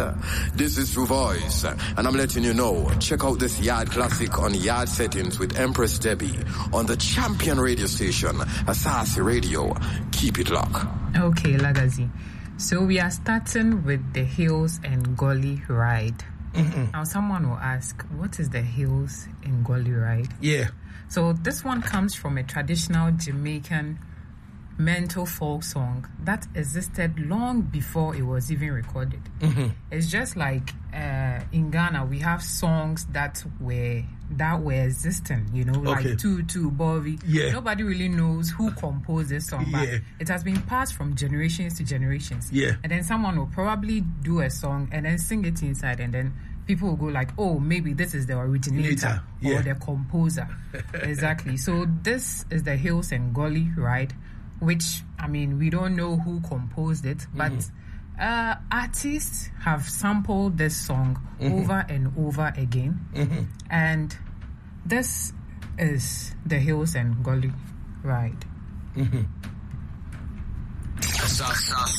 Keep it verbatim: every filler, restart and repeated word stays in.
This is True Voice, and I'm letting you know, check out this Yard Classic on Yard Settings with Empress Debbie on the champion radio station, Asasi Radio. Keep it locked. Okay, Lagazi. So we are starting with the Hills and Gully Ride. Mm-hmm. Now someone will ask, what is the Hills and Gully Ride? Yeah. So this one comes from a traditional Jamaican mental folk song that existed long before it was even recorded. Mm-hmm. It's just like uh, in Ghana we have songs that were that were existing, you know, okay. like Tutu, Bobby. Yeah. Nobody really knows who composed this song, but yeah. it has been passed from generations to generations. Yeah. And then someone will probably do a song and then sing it inside, and then people will go like, oh, maybe this is the originator yeah. or the composer. Exactly. So this is the Hills and Gully Ride, which, I mean, we don't know who composed it, but mm-hmm. uh, artists have sampled this song mm-hmm. over and over again. Mm-hmm. And this is the Hills and Gully Ride. Mm-hmm.